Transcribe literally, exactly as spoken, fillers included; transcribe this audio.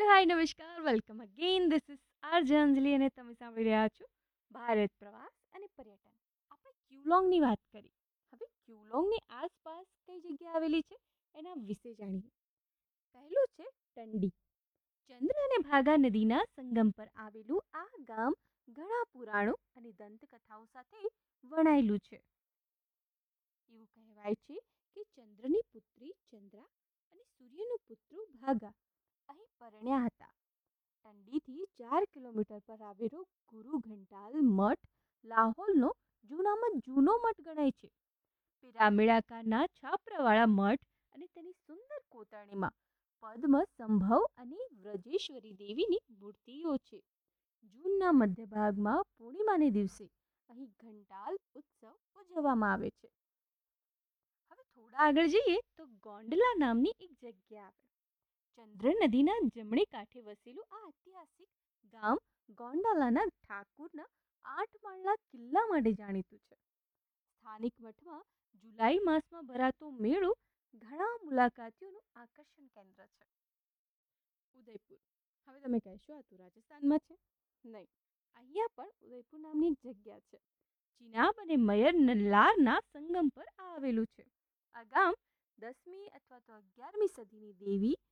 Hello hi નમસ્કાર welcome again this is RJ અંજલિ અને તમે સાંભળી રહ્યા છો ભારત પ્રવાસ અને પર્યટન. આપણે ક્યુલોંગની વાત કરી. હવે ક્યુલોંગની આસપાસ કઈ જગ્યા આવેલી છે એના વિશે જાણીએ. પહેલું છે ટંડી. ચંદ્ર અને ભાગા નદીના સંગમ પર આવેલું આ ગામ ઘણા પુરાણો અને દંતકથાઓ સાથે વણાયેલું છે. એવું કહેવાય છે કે ચંદ્રની પુત્રી ચંદ્રા અને સૂર્યનું પુત્ર ભાગા અહીં પરણ્યા હતા. ટંડીથી ચાર કિલોમીટર પર આવેલો ગુરુ ઘંટાલ મઠ લાહોલનો જૂનામાં જૂનો મઠ ગણાય છે. પિરામિડ આકારના છાપરાવાળા મઠ અને તેની સુંદર કોતરણીમાં પદ્મ સંભવ અને વ્રજેશ્વરી દેવીની મૂર્તિઓ છે. જૂનના મધ્ય ભાગમાં પૂર્ણિમાને દિવસે અહીં ઘંટાલ ઉત્સવ ઉજવવામાં આવે છે. હવે થોડા આગળ જઈએ તો ગોંડલા નામની એક જગ્યા આવે. ચંદ્ર નદીના જમણે કાંઠે વસેલું આ ઐતિહાસિક ગામ ગોંડાલાના ઠાકુરના આઠ માળના કિલ્લા માટે જાણીતું છે. સ્થાનિક મઠમાં જુલાઈ માસમાં ભરાતો મેળો ઘણા મુલાકાતીઓનું આકર્ષણ કેન્દ્ર છે. ઉદયપુર. હવે તમે કહેશો આ તો રાજસ્થાનમાં છે? નહીં, અહીંયા પણ ઉદયપુર નામની એક જગ્યા છે. ચિનાબ અને મયર નલ્લારના સંગમ પર આવેલું છે. આ ગામ દસમી અથવા તો અગિયારમી સદીની દેવી